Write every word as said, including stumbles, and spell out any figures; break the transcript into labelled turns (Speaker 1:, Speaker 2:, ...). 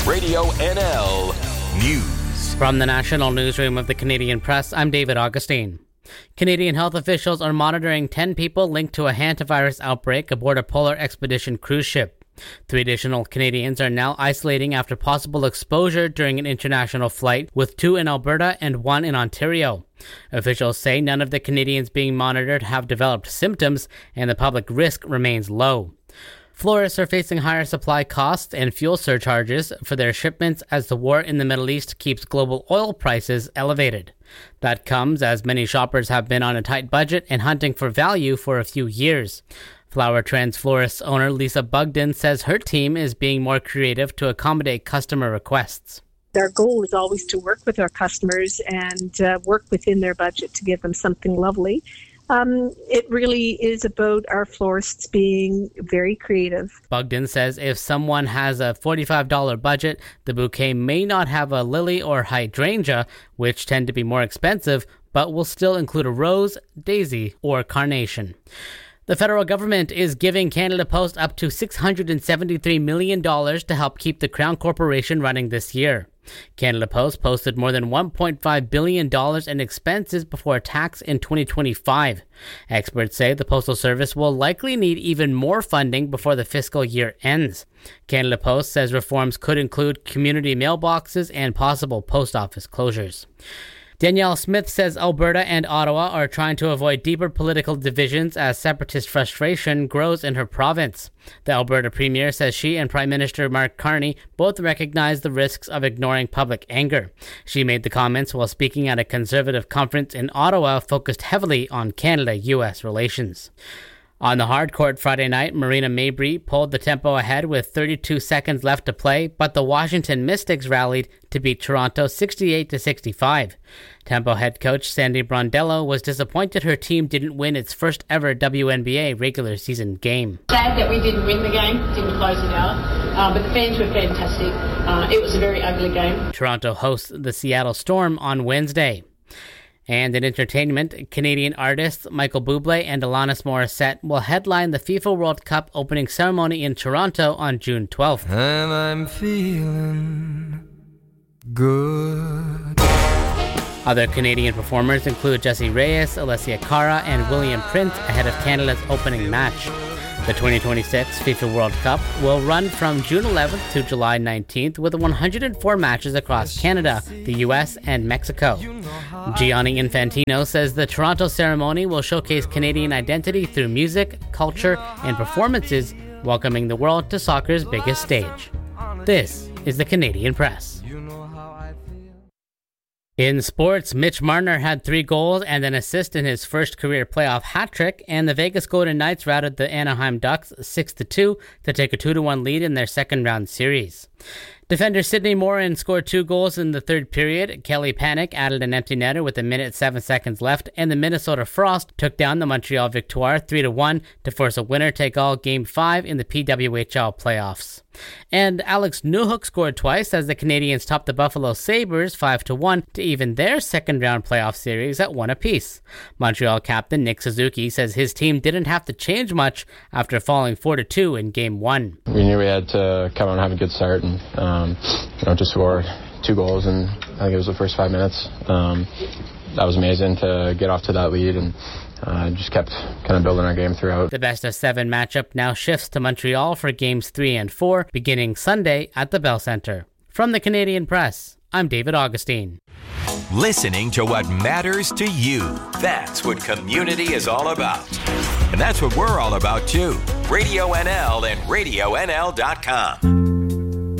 Speaker 1: Radio N L News.
Speaker 2: From the National Newsroom of the Canadian Press, I'm David Augustine. Canadian health officials are monitoring ten people linked to a hantavirus outbreak aboard a Polar Expedition cruise ship. Three additional Canadians are now isolating after possible exposure during an international flight, with two in Alberta and one in Ontario. Officials say none of the Canadians being monitored have developed symptoms, and the public risk remains low. Florists are facing higher supply costs and fuel surcharges for their shipments as the war in the Middle East keeps global oil prices elevated. That comes as many shoppers have been on a tight budget and hunting for value for a few years. Flower Trends Florists owner Lisa Bugden says her team is being more creative to accommodate customer requests.
Speaker 3: Our goal is always to work with our customers and uh, work within their budget to give them something lovely. Um, it really is about our florists being very creative.
Speaker 2: Bugden says if someone has a forty-five dollars budget, the bouquet may not have a lily or hydrangea, which tend to be more expensive, but will still include a rose, daisy, or carnation. The federal government is giving Canada Post up to six hundred seventy-three million dollars to help keep the Crown Corporation running this year. Canada Post posted more than one point five billion dollars in expenses before tax in twenty twenty-five. Experts say the Postal Service will likely need even more funding before the fiscal year ends. Canada Post says reforms could include community mailboxes and possible post office closures. Danielle Smith says Alberta and Ottawa are trying to avoid deeper political divisions as separatist frustration grows in her province. The Alberta Premier says she and Prime Minister Mark Carney both recognize the risks of ignoring public anger. She made the comments while speaking at a Conservative conference in Ottawa focused heavily on Canada-U S relations. On the hard court Friday night, Marina Mabrey pulled the tempo ahead with thirty-two seconds left to play, but the Washington Mystics rallied to beat Toronto sixty-eight to sixty-five. Tempo head coach Sandy Brondello was disappointed her team didn't win its first ever W N B A regular season game.
Speaker 4: Sad that we didn't win the game, didn't close it out, uh, but the fans were fantastic. Uh, it was a very ugly game.
Speaker 2: Toronto hosts the Seattle Storm on Wednesday. And in entertainment, Canadian artists Michael Bublé and Alanis Morissette will headline the FIFA World Cup opening ceremony in Toronto on June twelfth.
Speaker 5: And I'm feeling good.
Speaker 2: Other Canadian performers include Jessie Reyes, Alessia Cara, and William Prince ahead of Canada's opening match. The twenty twenty-six FIFA World Cup will run from June eleventh to July nineteenth with one hundred four matches across Canada, the U S, and Mexico. Gianni Infantino says the Toronto ceremony will showcase Canadian identity through music, culture, and performances, welcoming the world to soccer's biggest stage. This is the Canadian Press. In sports, Mitch Marner had three goals and an assist in his first career playoff hat-trick, and the Vegas Golden Knights routed the Anaheim Ducks six to two to take a two to one lead in their second-round series. Defender Sidney Morin scored two goals in the third period. Kelly Panic added an empty netter with a minute seven seconds left, and the Minnesota Frost took down the Montreal Victoire three to one to force a winner-take-all Game five in the P W H L playoffs. And Alex Newhook scored twice as the Canadians topped the Buffalo Sabres five to one to even their second-round playoff series at one apiece. Montreal captain Nick Suzuki says his team didn't have to change much after falling four to two in Game one.
Speaker 6: We knew we had to come out and have a good start and um, you know, just score two goals in, I think it was the first five minutes. Um, that was amazing to get off to that lead and Uh, just kept kind of building our game throughout.
Speaker 2: The best of seven matchup now shifts to Montreal for games three and four, beginning Sunday at the Bell Centre. From the Canadian Press, I'm David Augustine.
Speaker 1: Listening to what matters to you. That's what community is all about. And that's what we're all about too. Radio N L and radio N L dot com.